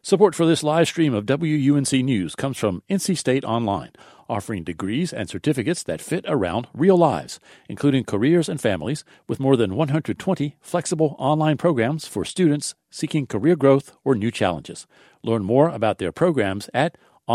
Support for this live stream of WUNC News comes from NC State Online, offering degrees and certificates that fit around real lives, including careers and families, with more than 120 flexible online programs for students seeking career growth or new challenges. Learn more about their programs at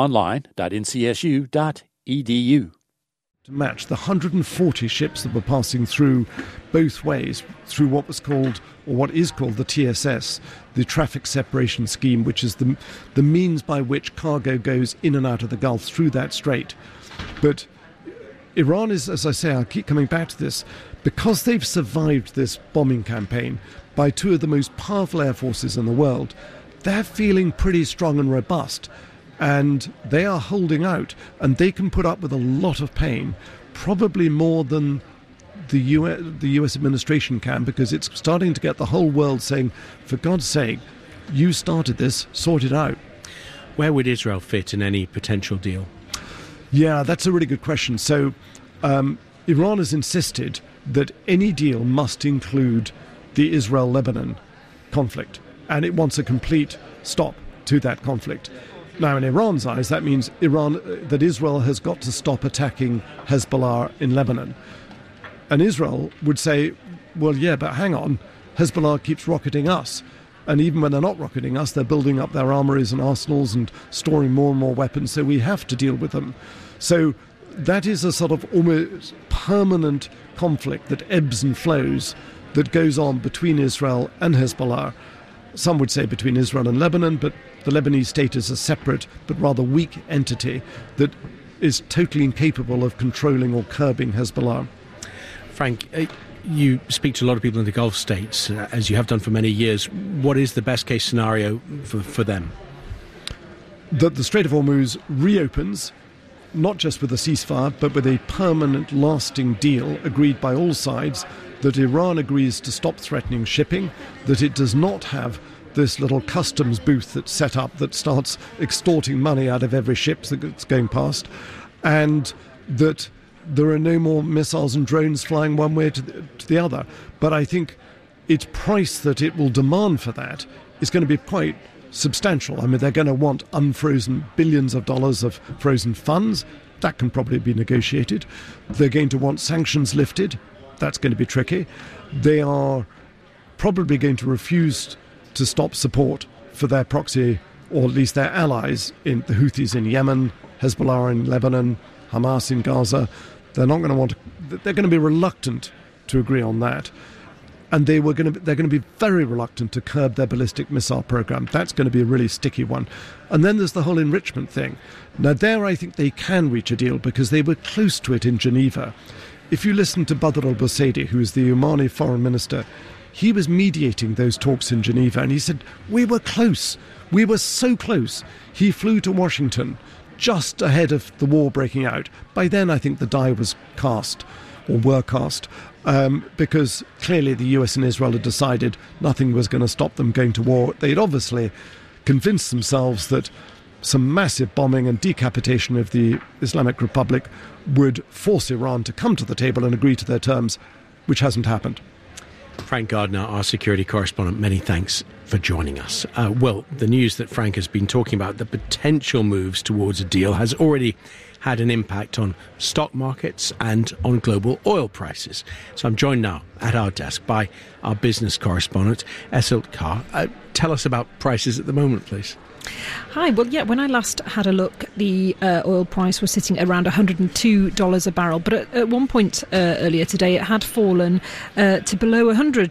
online.ncsu.edu. To match the 140 ships that were passing through both ways, through what was called, or what is called, the TSS, the Traffic Separation Scheme, which is the means by which cargo goes in and out of the Gulf through that strait. But Iran is, as I say, I'll keep coming back to this, because they've survived this bombing campaign by two of the most powerful air forces in the world, they're feeling pretty strong and robust. And they are holding out, and they can put up with a lot of pain, probably more than the US administration can, because it's starting to get the whole world saying, for God's sake, you started this, sort it out. Where would Israel fit in any potential deal? Yeah, that's a really good question. So Iran has insisted that any deal must include the Israel-Lebanon conflict, and it wants a complete stop to that conflict. Now, in Iran's eyes, that means that Israel has got to stop attacking Hezbollah in Lebanon. And Israel would say, well, yeah, but hang on, Hezbollah keeps rocketing us. And even when they're not rocketing us, they're building up their armories and arsenals and storing more and more weapons, so we have to deal with them. So that is a sort of almost permanent conflict that ebbs and flows that goes on between Israel and Hezbollah. Some would say between Israel and Lebanon, but the Lebanese state is a separate but rather weak entity that is totally incapable of controlling or curbing Hezbollah. Frank, you speak to a lot of people in the Gulf states, as you have done for many years. What is the best case scenario for them? That the Strait of Hormuz reopens, not just with a ceasefire, but with a permanent, lasting deal agreed by all sides, that Iran agrees to stop threatening shipping, that it does not have this little customs booth that's set up that starts extorting money out of every ship that's going past, and that there are no more missiles and drones flying one way to the other. But I think its price that it will demand for that is going to be quite substantial. I mean, they're going to want unfrozen billions of dollars of frozen funds. That can probably be negotiated. They're going to want sanctions lifted. That's going to be tricky. They are probably going to refuse to stop support for their proxy, or at least their allies, in the Houthis in Yemen, Hezbollah in Lebanon, Hamas in Gaza. They're not going to they're going to be reluctant to agree on that. And they're going to be very reluctant to curb their ballistic missile program. That's going to be a really sticky one. And then there's the whole enrichment thing. Now there I think they can reach a deal because they were close to it in Geneva. If you listen to Badr al-Busaidi, who is the Omani foreign minister, he was mediating those talks in Geneva, and he said, we were close. We were so close. He flew to Washington just ahead of the war breaking out. By then, I think the die was cast, or were cast, because clearly the US and Israel had decided nothing was going to stop them going to war. They'd obviously convinced themselves that some massive bombing and decapitation of the Islamic Republic would force Iran to come to the table and agree to their terms, which hasn't happened. Frank Gardner, our security correspondent, many thanks for joining us. Well, the news that Frank has been talking about, the potential moves towards a deal, has already had an impact on stock markets and on global oil prices. So I'm joined now at our desk by our business correspondent, Esilt Kar. Tell us about prices at the moment, please. Hi. Well, yeah, when I last had a look, the oil price was sitting around $102 a barrel. But at one point earlier today, it had fallen to below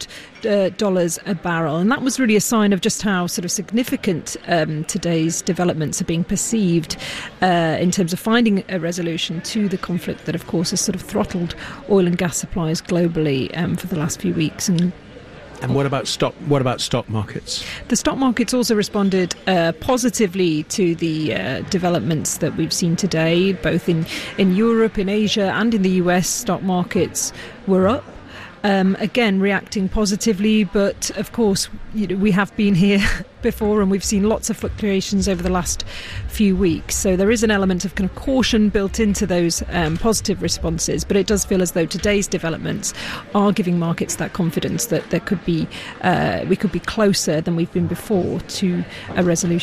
$100 a barrel. And that was really a sign of just how sort of significant today's developments are being perceived in terms of finding a resolution to the conflict that, of course, has sort of throttled oil and gas supplies globally for the last few weeks. And what about stock markets? The stock markets also responded positively to the developments that we've seen today, both in Europe, in Asia and in the US. Stock markets were up. Again, reacting positively, but of course, we have been here before and we've seen lots of fluctuations over the last few weeks. So there is an element of kind of caution built into those positive responses, but it does feel as though today's developments are giving markets that confidence that there could be we could be closer than we've been before to a resolution.